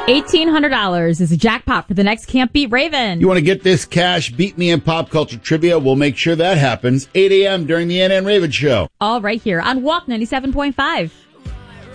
$1,800 is a jackpot for the next Can't Beat Raven. You want to get this cash? Beat me in pop culture trivia. We'll make sure that happens 8 a.m. during the NN Raven Show. All right here on Walk 97.5.